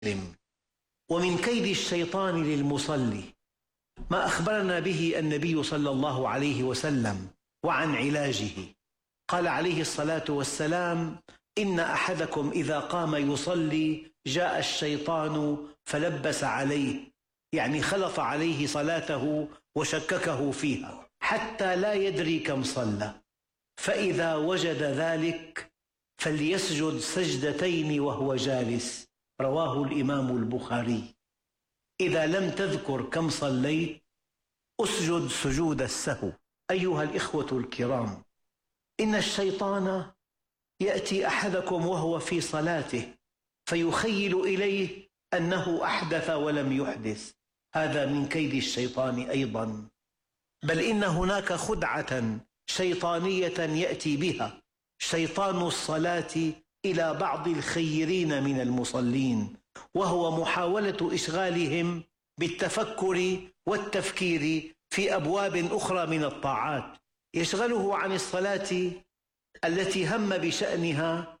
المسلم. ومن كيد الشيطان للمصلي ما أخبرنا به النبي صلى الله عليه وسلم وعن علاجه. قال عليه الصلاة والسلام: إن أحدكم إذا قام يصلي جاء الشيطان فلبس عليه، يعني خلط عليه صلاته وشككه فيها حتى لا يدري كم صلى، فإذا وجد ذلك فليسجد سجدتين وهو جالس. رواه الإمام البخاري. إذا لم تذكر كم صليت أسجد سجود السهو. أيها الإخوة الكرام، إن الشيطان يأتي أحدكم وهو في صلاته فيخيل إليه أنه أحدث ولم يحدث، هذا من كيد الشيطان أيضا. بل إن هناك خدعة شيطانية يأتي بها شيطان الصلاة إلى بعض الخيرين من المصلين، وهو محاولة إشغالهم بالتفكر والتفكير في أبواب أخرى من الطاعات، يشغله عن الصلاة التي هم بشأنها،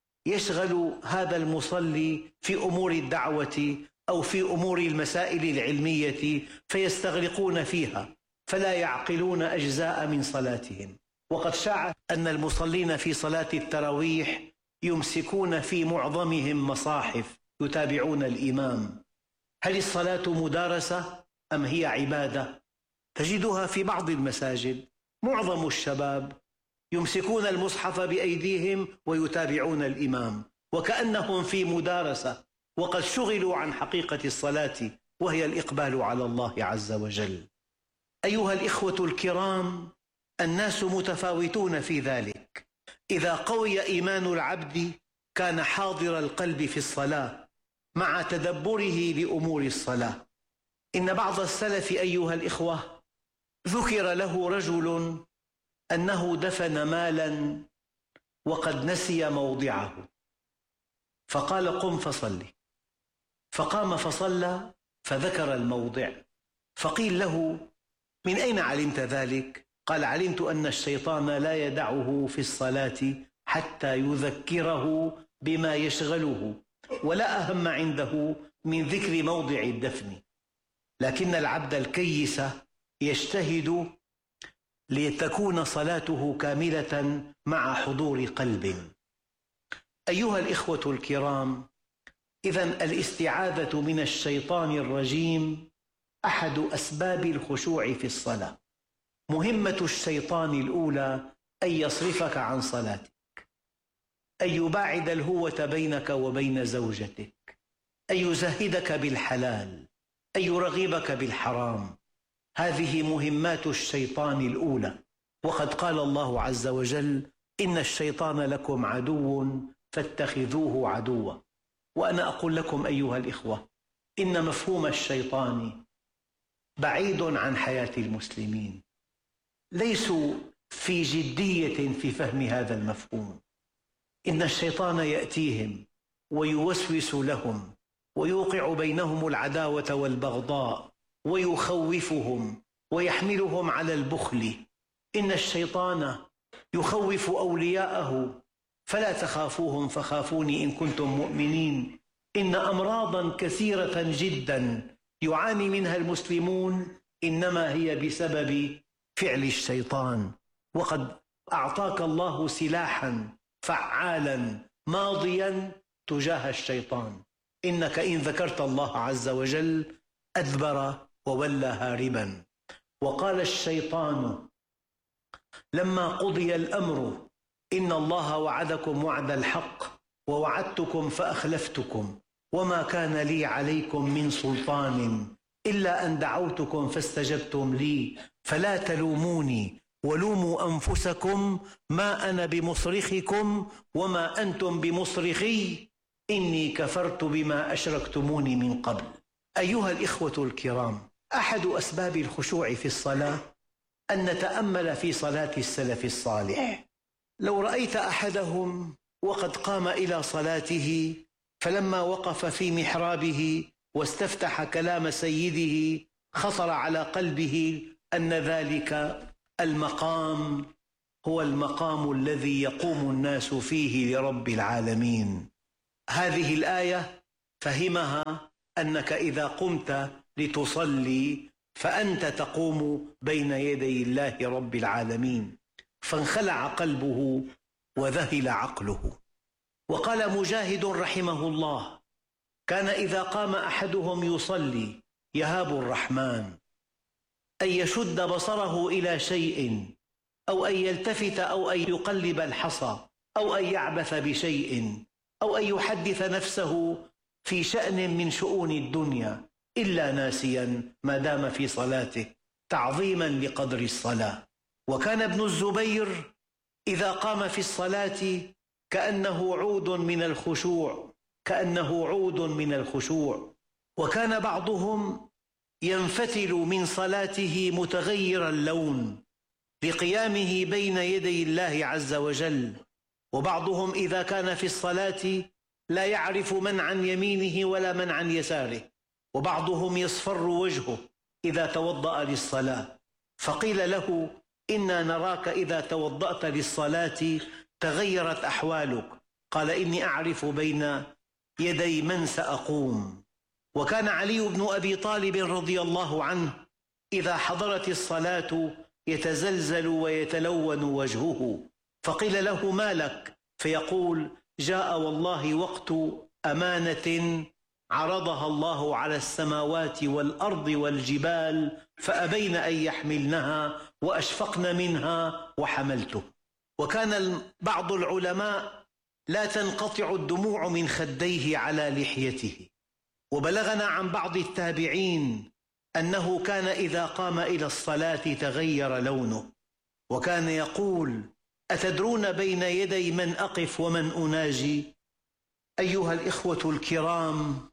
يشغل هذا المصلي في أمور الدعوة أو في أمور المسائل العلمية فيستغرقون فيها فلا يعقلون أجزاء من صلاتهم. وقد شاع أن المصلين في صلاة التراويح يمسكون في معظمهم مصاحف يتابعون الإمام. هل الصلاة مدارسة أم هي عبادة؟ تجدها في بعض المساجد معظم الشباب يمسكون المصحف بأيديهم ويتابعون الإمام وكأنهم في مدارسة، وقد شغلوا عن حقيقة الصلاة وهي الإقبال على الله عز وجل. أيها الإخوة الكرام، الناس متفاوتون في ذلك. إذا قوي إيمان العبد كان حاضر القلب في الصلاة مع تدبره لأمور الصلاة. إن بعض السلف أيها الإخوة ذكر له رجل أنه دفن مالا وقد نسي موضعه، فقال: قم فصلي. فقام فصلى فذكر الموضع، فقيل له: من أين علمت ذلك؟ قال: علمت أن الشيطان لا يدعه في الصلاة حتى يذكره بما يشغله، ولا أهم عنده من ذكر موضع الدفن، لكن العبد الكيس يجتهد لتكون صلاته كاملة مع حضور قلب. أيها الإخوة الكرام، إذن الاستعاذة من الشيطان الرجيم أحد أسباب الخشوع في الصلاة. مهمة الشيطان الأولى أن يصرفك عن صلاتك، أن يباعد الهوة بينك وبين زوجتك، أن يزهدك بالحلال، أن يرغبك بالحرام. هذه مهمات الشيطان الأولى. وقد قال الله عز وجل: إن الشيطان لكم عدو فاتخذوه عدوا. وأنا أقول لكم أيها الإخوة، إن مفهوم الشيطان بعيد عن حياة المسلمين، ليسوا في جدية في فهم هذا المفهوم. إن الشيطان يأتيهم ويوسوس لهم ويوقع بينهم العداوة والبغضاء ويخوفهم ويحملهم على البخل. إن الشيطان يخوف أولياءه: فلا تخافوهم فخافوني إن كنتم مؤمنين. إن أمراضا كثيرة جدا يعاني منها المسلمون إنما هي بسبب فعل الشيطان. وقد أعطاك الله سلاحا فعالا ماضيا تجاه الشيطان. إنك إن ذكرت الله عز وجل أدبر وولى هاربا. وقال الشيطان لما قضي الأمر: إن الله وعدكم وعد الحق ووعدتكم فأخلفتكم وما كان لي عليكم من سلطان إلا أن دعوتكم فاستجبتم لي فلا تلوموني ولوموا أنفسكم ما أنا بمصرخكم وما أنتم بمصرخي إني كفرت بما أشركتموني من قبل. أيها الإخوة الكرام، أحد أسباب الخشوع في الصلاة أن نتأمل في صلاة السلف الصالح. لو رأيت أحدهم وقد قام إلى صلاته فلما وقف في محرابه واستفتح كلام سيده خطر على قلبه أن ذلك المقام هو المقام الذي يقوم الناس فيه لرب العالمين. هذه الآية فهمها أنك إذا قمت لتصلي فأنت تقوم بين يدي الله رب العالمين، فانخلع قلبه وذهل عقله. وقال مجاهد رحمه الله: كان إذا قام أحدهم يصلي يهاب الرحمن أن يشد بصره إلى شيء، أو أن يلتفت، أو أن يقلب الحصى، أو أن يعبث بشيء، أو أن يحدث نفسه في شأن من شؤون الدنيا، إلا ناسيا ما دام في صلاته تعظيما لقدر الصلاة. وكان ابن الزبير إذا قام في الصلاة كأنه عود من الخشوع، وكان بعضهم ينفتل من صلاته متغير اللون لقيامه بين يدي الله عز وجل، وبعضهم إذا كان في الصلاة لا يعرف من عن يمينه ولا من عن يساره، وبعضهم يصفر وجهه إذا توضأ للصلاة، فقيل له: إنا نراك إذا توضأت للصلاة تغيرت أحوالك. قال: إني أعرف بين يدي من سأقوم. وكان علي بن أبي طالب رضي الله عنه إذا حضرت الصلاة يتزلزل ويتلون وجهه، فقيل له: ما لك؟ فيقول: جاء والله وقت أمانة عرضها الله على السماوات والأرض والجبال فأبين أن يحملنها وأشفقن منها وحملته. وكان بعض العلماء لا تنقطع الدموع من خديه على لحيته، وبلغنا عن بعض التابعين أنه كان إذا قام إلى الصلاة تغير لونه، وكان يقول: أتدرون بين يدي من أقف ومن أناجي؟ أيها الإخوة الكرام،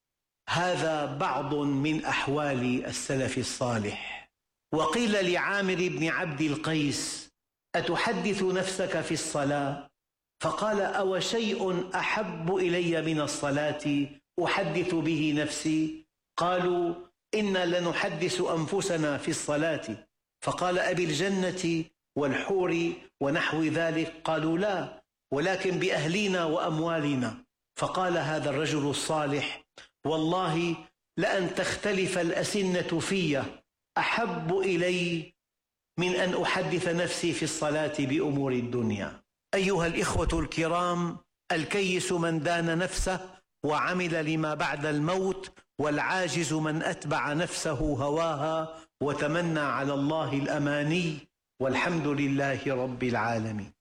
هذا بعض من أحوال السلف الصالح. وقيل لعامر بن عبد القيس: أتحدث نفسك في الصلاة؟ فقال: أو شيء أحب إلي من الصلاة أحدث به نفسي؟ قالوا: إنا لنحدث أنفسنا في الصلاة. فقال: أبي الجنة والحور ونحو ذلك؟ قالوا: لا، ولكن بأهلنا وأموالنا. فقال هذا الرجل الصالح: والله لأن تختلف الأسنة في أحب إلي من أن أحدث نفسي في الصلاة بأمور الدنيا. أيها الإخوة الكرام، الكيس من دان نفسه وعمل لما بعد الموت، والعاجز من أتبع نفسه هواها وتمنى على الله الأماني، والحمد لله رب العالمين.